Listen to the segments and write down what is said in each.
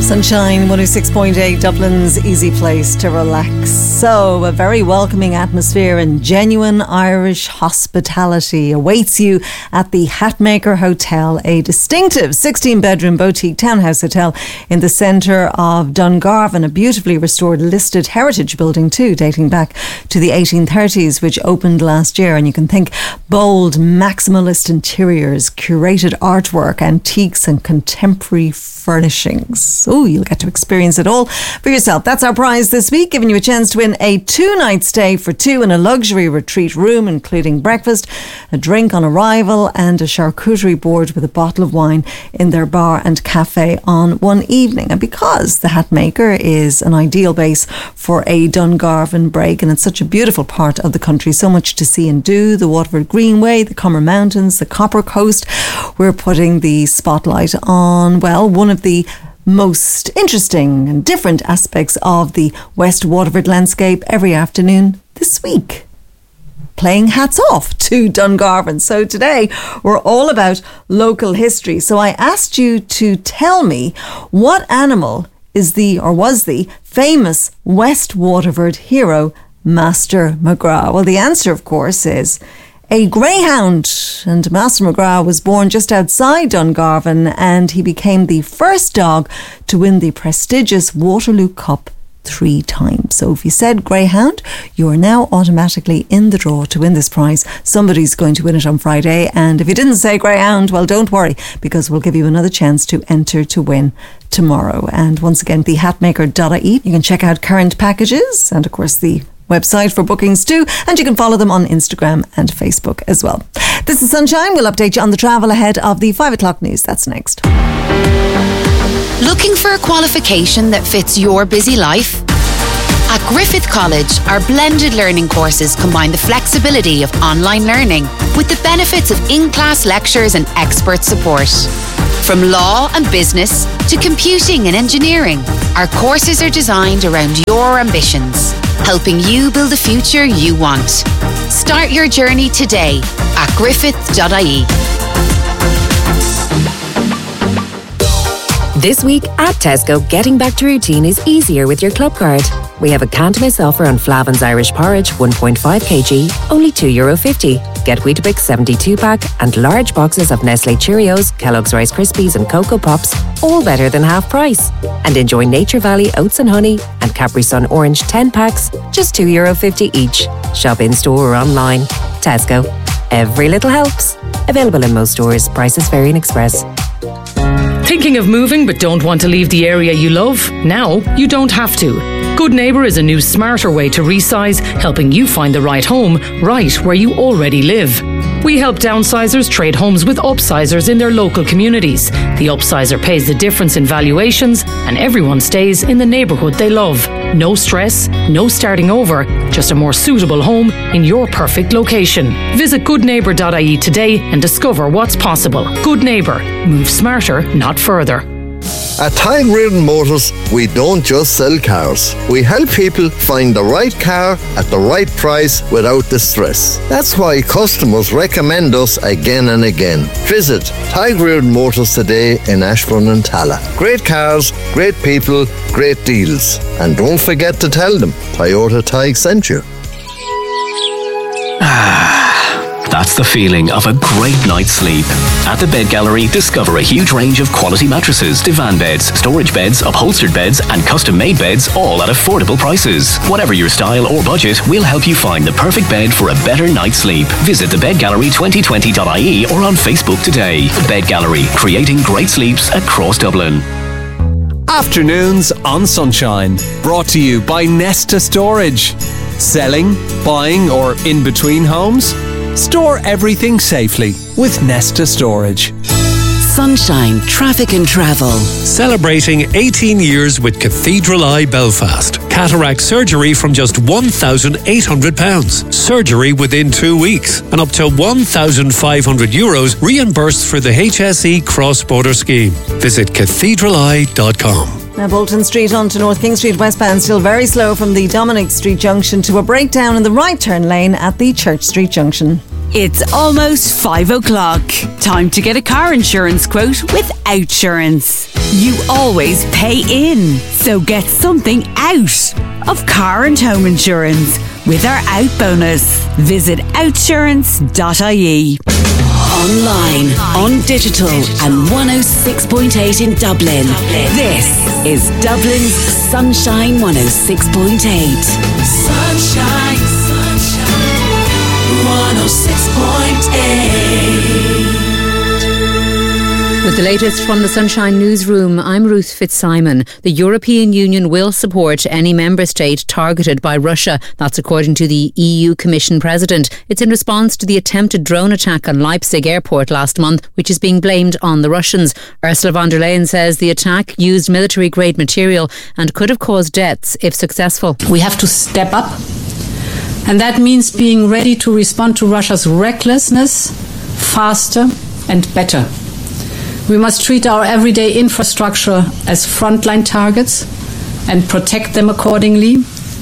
Sunshine 106.8, Dublin's easy place to relax. So, a very welcoming atmosphere and genuine Irish hospitality awaits you at the Hatmaker Hotel, a distinctive 16-bedroom boutique townhouse hotel in the centre of Dungarvan, a beautifully restored listed heritage building too, dating back to the 1830s, which opened last year. And you can think bold, maximalist interiors, curated artwork, antiques and contemporary furnishings. Oh, you'll get to experience it all for yourself. That's our prize this week, giving you a chance to win a 2-night stay for two in a luxury retreat room, including breakfast, a drink on arrival and a charcuterie board with a bottle of wine in their bar and cafe on one evening. And because the Hatmaker is an ideal base for a Dungarvan break, and it's such a beautiful part of the country, so much to see and do, the Waterford Greenway, the Comer Mountains, the Copper Coast, we're putting the spotlight on, well, one of the most interesting and different aspects of the West Waterford landscape every afternoon this week, playing hats off to Dungarvan. So today we're all about local history. So I asked you to tell me what animal is was the famous West Waterford hero, Master McGrath. Well, the answer, of course, is a greyhound, and Master McGrath was born just outside Dungarvan, and he became the first dog to win the prestigious Waterloo Cup 3 times. So if you said greyhound, you are now automatically in the draw to win this prize. Somebody's going to win it on Friday, and if you didn't say greyhound, well, don't worry, because we'll give you another chance to enter to win tomorrow. And once again, the hatmaker.ie. You can check out current packages and, of course, the website for bookings too, and you can follow them on Instagram and Facebook as well. This is Sunshine. We'll update you on the travel ahead of the 5 o'clock news. That's next. Looking for a qualification that fits your busy life? At Griffith College, our blended learning courses combine the flexibility of online learning with the benefits of in-class lectures and expert support. From law and business to computing and engineering, our courses are designed around your ambitions, helping you build the future you want. Start your journey today at griffith.ie. This week at Tesco, getting back to routine is easier with your club card. We have a can't miss offer on Flavin's Irish Porridge 1.5 kg, only €2.50. Get Weetabix 72 pack and large boxes of Nestle Cheerios, Kellogg's Rice Krispies and Cocoa Pops, all better than half price. And enjoy Nature Valley Oats and Honey and Capri Sun Orange 10 packs, just €2.50 each. Shop in store or online. Tesco. Every little helps. Available in most stores. Prices vary in Express. Thinking of moving but don't want to leave the area you love? Now you don't have to. Good Neighbour is a new smarter way to resize, helping you find the right home right where you already live. We help downsizers trade homes with upsizers in their local communities. The upsizer pays the difference in valuations and everyone stays in the neighbourhood they love. No stress, no starting over, just a more suitable home in your perfect location. Visit goodneighbour.ie today and discover what's possible. Good Neighbour. Move smarter, not further. At Tyrone Motors, we don't just sell cars. We help people find the right car at the right price without the stress. That's why customers recommend us again and again. Visit Tyrone Motors today in Ashbourne and Tala. Great cars, great people, great deals. And don't forget to tell them Toyota Tig sent you. That's the feeling of a great night's sleep. At the Bed Gallery, discover a huge range of quality mattresses, divan beds, storage beds, upholstered beds, and custom-made beds, all at affordable prices. Whatever your style or budget, we'll help you find the perfect bed for a better night's sleep. Visit thebedgallery2020.ie or on Facebook today. The Bed Gallery, creating great sleeps across Dublin. Afternoons on Sunshine, brought to you by Nesta Storage. Selling, buying, or in between homes? Store everything safely with Nesta Storage. Sunshine Traffic and Travel. Celebrating 18 years with Cathedral Eye Belfast. Cataract surgery from just £1,800. Surgery within 2 weeks. And up to €1,500 reimbursed for the HSE cross-border scheme. Visit cathedraleye.com. Now, Bolton Street onto North King Street westbound still very slow from the Dominic Street junction to a breakdown in the right turn lane at the Church Street junction. It's almost 5 o'clock. Time to get a car insurance quote with Outsurance. You always pay in, so get something out of car and home insurance with our Out bonus. Visit outsurance.ie. Online, on digital, and 106.8 in Dublin. This is Dublin's Sunshine 106.8. Sunshine, 106.8. With the latest from the Sunshine Newsroom, I'm Ruth Fitzsimon. The European Union will support any member state targeted by Russia. That's according to the EU Commission President. It's in response to the attempted drone attack on Leipzig airport last month, which is being blamed on the Russians. Ursula von der Leyen says the attack used military-grade material and could have caused deaths if successful. We have to step up, and that means being ready to respond to Russia's recklessness faster and better. We must treat our everyday infrastructure as frontline targets and protect them accordingly.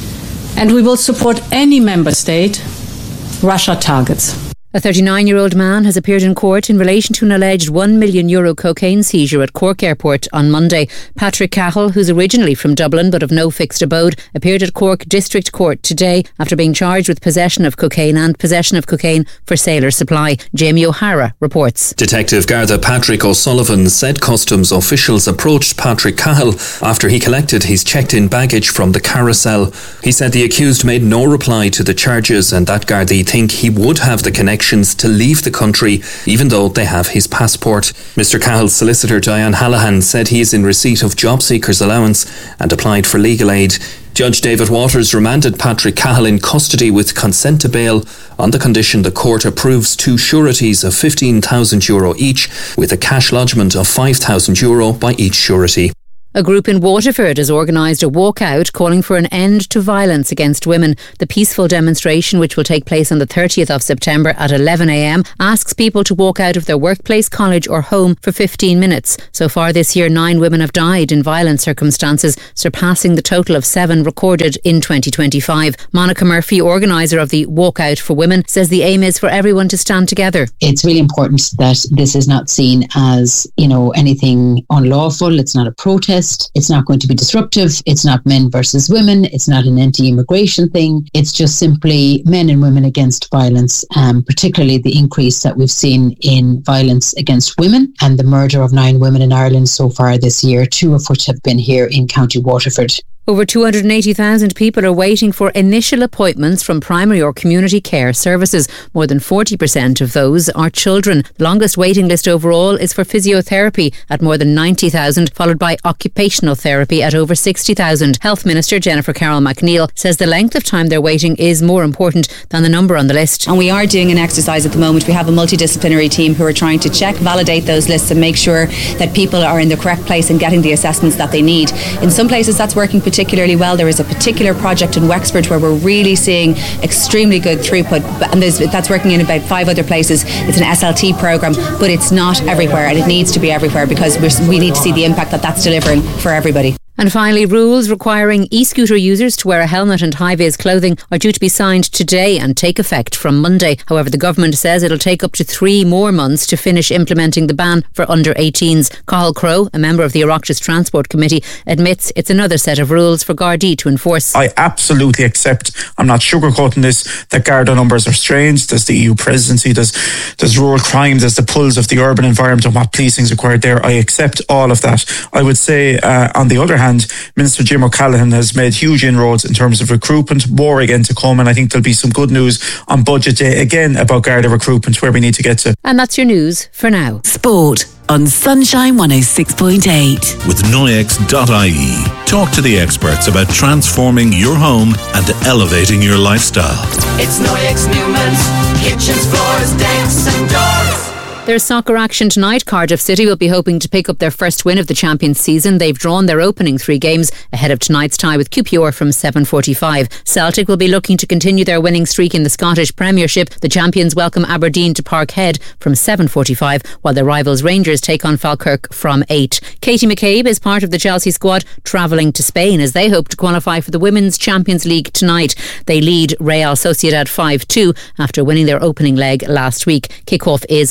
And we will support any member state Russia targets. A 39-year-old man has appeared in court in relation to an alleged €1 million cocaine seizure at Cork Airport on Monday. Patrick Cahill, who's originally from Dublin but of no fixed abode, appeared at Cork District Court today after being charged with possession of cocaine and possession of cocaine for sale or supply. Jamie O'Hara reports. Detective Garda Patrick O'Sullivan said customs officials approached Patrick Cahill after he collected his checked-in baggage from the carousel. He said the accused made no reply to the charges and that Gardaí think he would have the connection to leave the country, even though they have his passport. Mr. Cahill's solicitor Diane Hallahan said he is in receipt of job seekers allowance and applied for legal aid. Judge David Waters remanded Patrick Cahill in custody with consent to bail on the condition the court approves two sureties of €15,000 each, with a cash lodgement of €5,000 by each surety. A group in Waterford has organised a walkout calling for an end to violence against women. The peaceful demonstration, which will take place on the 30th of September at 11 a.m, asks people to walk out of their workplace, college or home for 15 minutes. So far this year, 9 women have died in violent circumstances, surpassing the total of 7 recorded in 2025. Monica Murphy, organiser of the Walkout for Women, says the aim is for everyone to stand together. It's really important that this is not seen as, anything unlawful. It's not a protest. It's not going to be disruptive. It's not men versus women. It's not an anti-immigration thing. It's just simply men and women against violence, particularly the increase that we've seen in violence against women and the murder of 9 women in Ireland so far this year, 2 of which have been here in County Waterford. Over 280,000 people are waiting for initial appointments from primary or community care services. More than 40% of those are children. The longest waiting list overall is for physiotherapy at more than 90,000, followed by occupational therapy at over 60,000. Health Minister Jennifer Carroll McNeil says the length of time they're waiting is more important than the number on the list. And we are doing an exercise at the moment. We have a multidisciplinary team who are trying to check, validate those lists and make sure that people are in the correct place and getting the assessments that they need. In some places that's working particularly well. There is a particular project in Wexford where we're really seeing extremely good throughput, and that's working in about 5 other places. It's an SLT programme, but it's not everywhere, and it needs to be everywhere because we need to see the impact that that's delivering for everybody. And finally, rules requiring e-scooter users to wear a helmet and high-vis clothing are due to be signed today and take effect from Monday. However, the government says it'll take up to 3 more months to finish implementing the ban for under-18s. Cathal Crowe, a member of the Oireachtas Transport Committee, admits it's another set of rules for Gardaí to enforce. I absolutely accept, I'm not sugarcoating this, that Garda numbers are strange. There's the EU presidency, there's rural crime, there's the pulls of the urban environment and what policing is required there. I accept all of that. I would say, on the other hand, Minister Jim O'Callaghan has made huge inroads in terms of recruitment, more again to come, and I think there'll be some good news on budget day again about Garda recruitment, where we need to get to. And that's your news for now. Sport on Sunshine 106.8. With Noyex.ie. Talk to the experts about transforming your home and elevating your lifestyle. It's Noyex Newman's kitchens, floors, decks and doors. There's soccer action tonight. Cardiff City will be hoping to pick up their first win of the Champions season. They've drawn their opening 3 games ahead of tonight's tie with QPR from 7:45. Celtic will be looking to continue their winning streak in the Scottish Premiership. The champions welcome Aberdeen to Parkhead from 7:45, while their rivals Rangers take on Falkirk from 8. Katie McCabe is part of the Chelsea squad travelling to Spain as they hope to qualify for the Women's Champions League tonight. They lead Real Sociedad 5-2 after winning their opening leg last week. Kick-off is at 6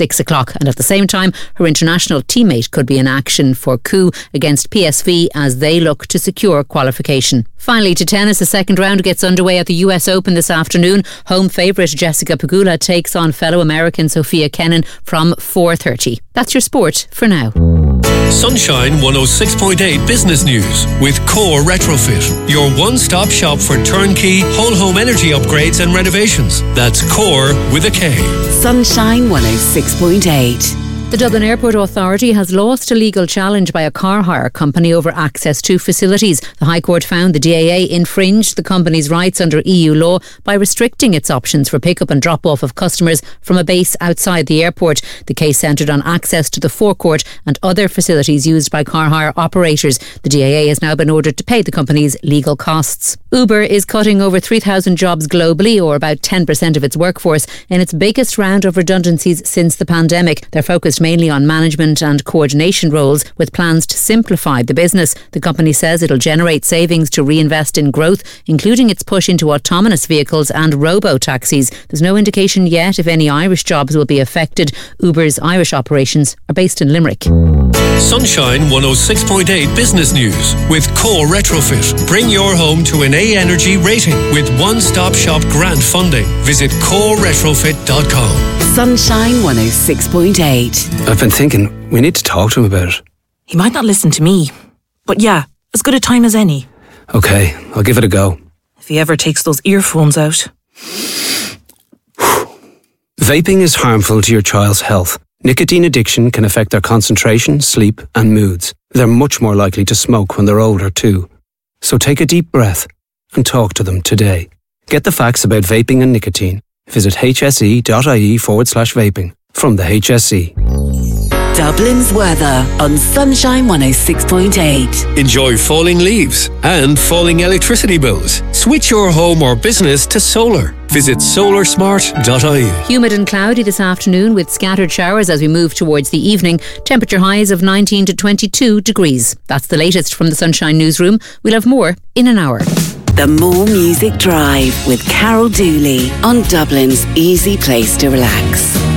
6 o'clock. And at the same time, her international teammate could be in action for coup against PSV as they look to secure qualification. Finally, to tennis, the second round gets underway at the US Open this afternoon. Home favourite Jessica Pegula takes on fellow American Sophia Kenin from 4:30. That's your sport for now. Sunshine 106.8 Business News with Core Retrofit, your one-stop shop for turnkey whole home energy upgrades and renovations. That's Core with a K. Sunshine 106.8. The Dublin Airport Authority has lost a legal challenge by a car hire company over access to facilities. The High Court found the DAA infringed the company's rights under EU law by restricting its options for pick-up and drop-off of customers from a base outside the airport. The case centred on access to the forecourt and other facilities used by car hire operators. The DAA has now been ordered to pay the company's legal costs. Uber is cutting over 3,000 jobs globally, or about 10% of its workforce, in its biggest round of redundancies since the pandemic. They're focused mainly on management and coordination roles, with plans to simplify the business. The company says it'll generate savings to reinvest in growth, including its push into autonomous vehicles and robo-taxis. There's no indication yet if any Irish jobs will be affected. Uber's Irish operations are based in Limerick. Sunshine 106.8 Business News with Core Retrofit. Bring your home to an A Energy rating with one-stop shop grant funding. Visit coreretrofit.com. Sunshine 106.8. I've been thinking, we need to talk to him about it. He might not listen to me, but yeah, as good a time as any. Okay, I'll give it a go. If he ever takes those earphones out. Vaping is harmful to your child's health. Nicotine addiction can affect their concentration, sleep and moods. They're much more likely to smoke when they're older too. So take a deep breath and talk to them today. Get the facts about vaping and nicotine. Visit hse.ie/vaping from the HSE. Dublin's weather on Sunshine 106.8. Enjoy falling leaves and falling electricity bills. Switch your home or business to solar. Visit solarsmart.ie. Humid and cloudy this afternoon with scattered showers as we move towards the evening. Temperature highs of 19 to 22 degrees. That's the latest from the Sunshine Newsroom. We'll have more in an hour. The More Music Drive with Carol Dooley on Dublin's easy place to relax.